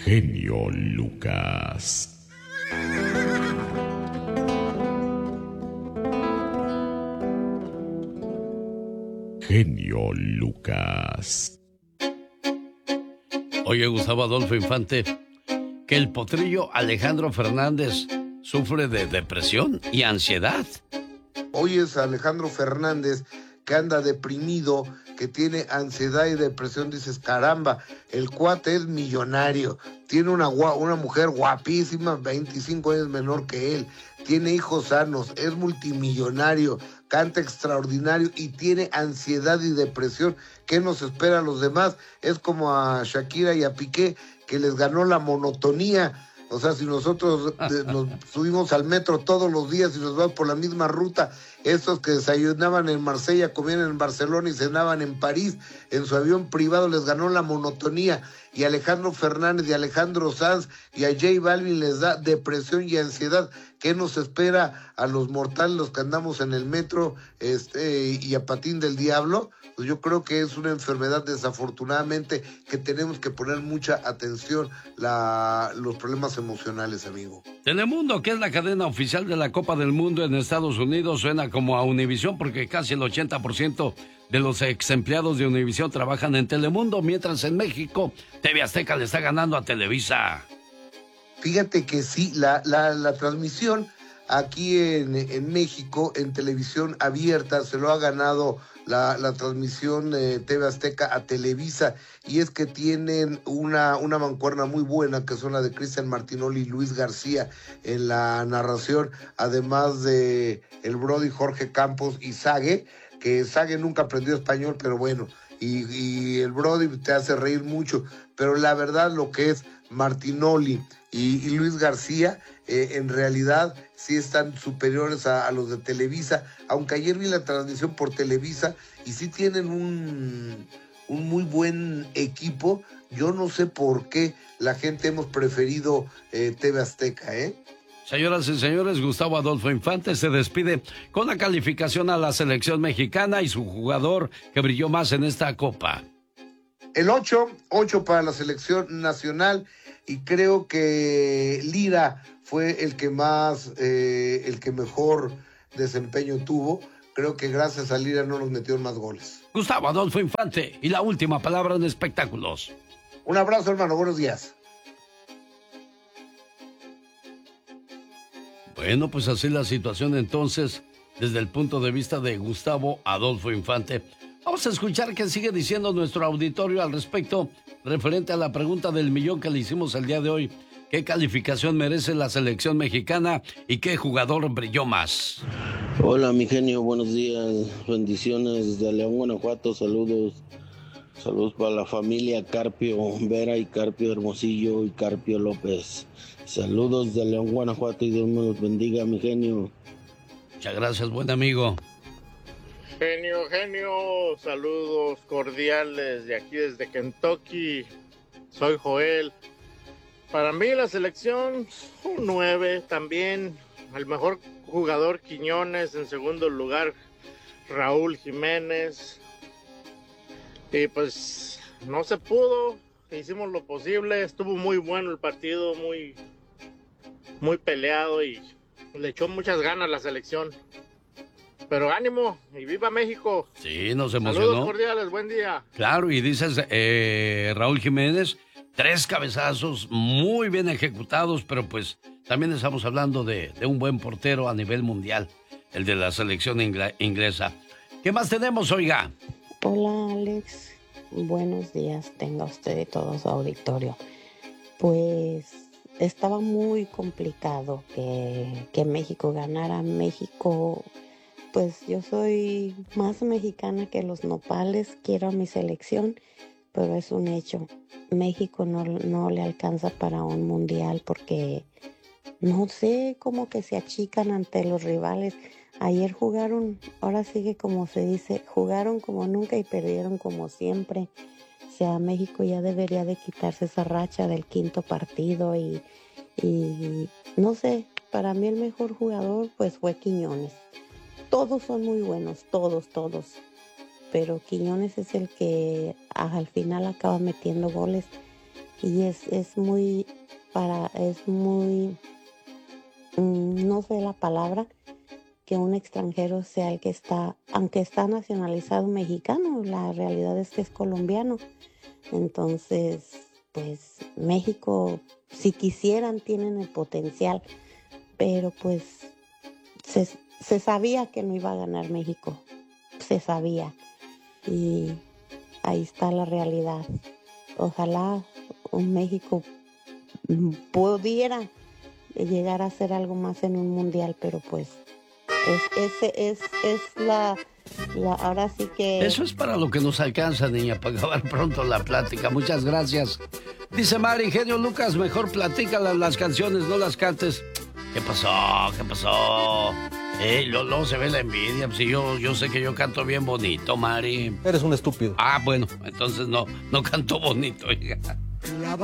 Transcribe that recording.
genio Lucas. Genio Lucas. Oye, Gustavo Adolfo Infante, que el potrillo Alejandro Fernández sufre de depresión y ansiedad. Oyes a Alejandro Fernández que anda deprimido, que tiene ansiedad y depresión, dices, caramba, el cuate es millonario, tiene una mujer guapísima, 25 años menor que él, tiene hijos sanos, es multimillonario, canta extraordinario y tiene ansiedad y depresión. ¿Qué nos espera a los demás? Es como a Shakira y a Piqué, que les ganó la monotonía. O sea, si nosotros nos subimos al metro todos los días y nos vamos por la misma ruta, estos que desayunaban en Marsella, comían en Barcelona y cenaban en París, en su avión privado les ganó la monotonía. Y a Alejandro Fernández y a Alejandro Sanz y a J Balvin les da depresión y ansiedad. ¿Qué nos espera a los mortales, los que andamos en el metro y a patín del diablo? Pues yo creo que es una enfermedad, desafortunadamente, que tenemos que poner mucha atención, los problemas emocionales, amigo. Telemundo, que es la cadena oficial de la Copa del Mundo en Estados Unidos, suena como a Univisión porque casi el 80% de los ex empleados de Univisión trabajan en Telemundo, mientras en México TV Azteca le está ganando a Televisa. Fíjate que sí, la transmisión aquí en México, en televisión abierta, se lo ha ganado la transmisión TV Azteca a Televisa, y es que tienen una mancuerna muy buena, que son la de Cristian Martinoli y Luis García en la narración, además de el Brody Jorge Campos y Sague, que Sague nunca aprendió español, pero bueno, y el Brody te hace reír mucho, pero la verdad lo que es Martinoli y Luis García, en realidad sí están superiores a los de Televisa, aunque ayer vi la transmisión por Televisa y sí tienen un muy buen equipo. Yo no sé por qué la gente hemos preferido TV Azteca, Señoras y señores, Gustavo Adolfo Infante se despide con la calificación a la selección mexicana y su jugador que brilló más en esta Copa. El 8 para la selección nacional, y creo que Lira fue el que mejor desempeño tuvo. Creo que gracias a Lira no nos metieron más goles. Gustavo Adolfo Infante, y la última palabra en espectáculos. Un abrazo, hermano, buenos días. Bueno, pues así la situación entonces, desde el punto de vista de Gustavo Adolfo Infante. Vamos a escuchar qué sigue diciendo nuestro auditorio al respecto, referente a la pregunta del millón que le hicimos el día de hoy. ¿Qué calificación merece la selección mexicana y qué jugador brilló más? Hola, mi genio, buenos días, bendiciones desde León, Guanajuato, saludos para la familia Carpio Vera y Carpio Hermosillo y Carpio López. Saludos de León, Guanajuato, y Dios me los bendiga, mi genio. Muchas gracias, buen amigo. Genio, saludos cordiales de aquí desde Kentucky. Soy Joel. Para mí la selección, un 9 también. El mejor jugador Quiñones, en segundo lugar Raúl Jiménez. Y pues no se pudo, hicimos lo posible, estuvo muy bueno el partido, muy peleado y le echó muchas ganas la selección. Pero ánimo y viva México. Sí, nos emocionó. Saludos cordiales, buen día. Claro, y dices Raúl Jiménez, 3 cabezazos muy bien ejecutados, pero pues también estamos hablando de un buen portero a nivel mundial, el de la selección inglesa. ¿Qué más tenemos, oiga? Hola, Alex. Buenos días, tenga usted y todo su auditorio. Pues estaba muy complicado que México ganara. México, pues yo soy más mexicana que los nopales, quiero a mi selección, pero es un hecho. México no le alcanza para un mundial porque, no sé, como que se achican ante los rivales. Ayer jugaron, ahora sigue como se dice, jugaron como nunca y perdieron como siempre. O sea, México ya debería de quitarse esa racha del 5º partido y no sé, para mí el mejor jugador pues fue Quiñones. Todos son muy buenos, todos. Pero Quiñones es el que al final acaba metiendo goles. y es muy, no sé la palabra, que un extranjero sea el que está, aunque está nacionalizado mexicano, la realidad es que es colombiano. Entonces, pues México, si quisieran, tienen el potencial, pero pues se sabía que no iba a ganar México, se sabía, y ahí está la realidad. Ojalá un México pudiera llegar a hacer algo más en un mundial, pero pues es la ahora sí que... Eso es para lo que nos alcanza, niña, para acabar pronto la plática. Muchas gracias. Dice Mari, genio Lucas, mejor platica las canciones, no las cantes. ¿Qué pasó? ¿Qué pasó? Luego se ve la envidia. Si yo sé que yo canto bien bonito, Mari. Eres un estúpido. Ah, bueno, entonces no canto bonito, hija.